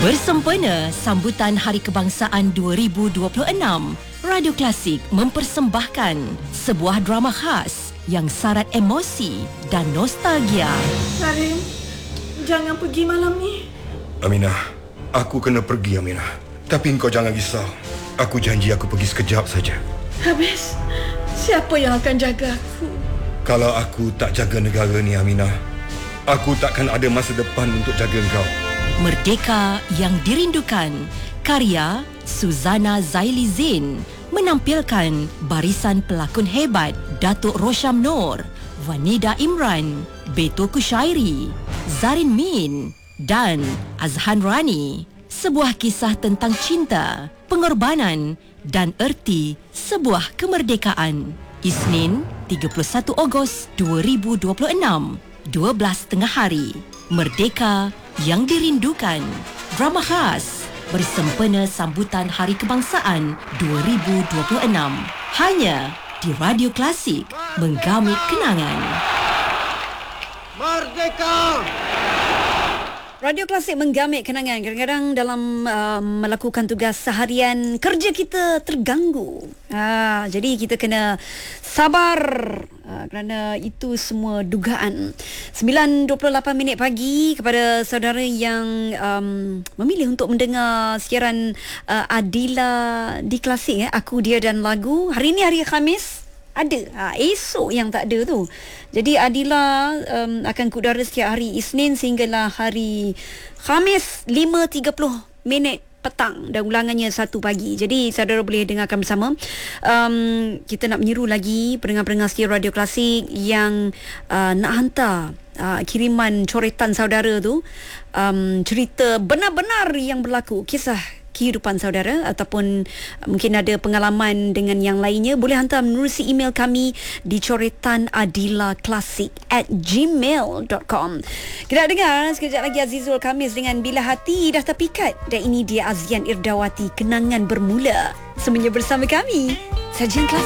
Bersempena sambutan Hari Kebangsaan 2026, Radio Klasik mempersembahkan sebuah drama khas yang syarat emosi dan nostalgia. Karim, jangan pergi malam ni. Aminah, aku kena pergi, Aminah. Tapi engkau jangan risau. Aku janji aku pergi sekejap saja. Habis, siapa yang akan jaga aku? Kalau aku tak jaga negara ni, Aminah, aku takkan ada masa depan untuk jaga engkau. Merdeka yang dirindukan, karya Suzana Zaili Zain, menampilkan barisan pelakon hebat Datuk Rosham Noor, Vanida Imran, Beto Kushairi, Zarin Min dan Azhan Rani. Sebuah kisah tentang cinta, pengorbanan dan erti sebuah kemerdekaan. Isnin 31 Ogos 2026, 12 tengah hari. Merdeka yang dirindukan, drama khas bersempena sambutan Hari Kebangsaan 2026, hanya di Radio Klasik, menggamit kenangan. Merdeka! Radio Klasik menggamit kenangan. Kadang-kadang dalam melakukan tugas seharian, kerja kita terganggu. Jadi kita kena sabar kerana itu semua dugaan. 9.28 pagi kepada saudara yang memilih untuk mendengar siaran Adila di Klasik. Aku, Dia dan Lagu. Hari ini hari Khamis. Ada. Esok yang tak ada tu. Jadi Adila akan kudara setiap hari Isnin sehinggalah hari Khamis 5.30 petang dan ulangannya 1 pagi. Jadi saudara boleh dengarkan bersama. Kita nak menyeru lagi pendengar-pendengar setia Radio Klasik yang nak hantar kiriman coretan saudara tu, cerita benar-benar yang berlaku, kisah kehidupan saudara ataupun mungkin ada pengalaman dengan yang lainnya, boleh hantar menerusi email kami di coretanadilaklasik@gmail.com. Kita dengar sekejap lagi Azizul Kamis dengan Bila Hati Dah Terpikat, dan ini dia Azian Irdawati, Kenangan Bermula. Semuanya bersama kami, Sajian Klasik.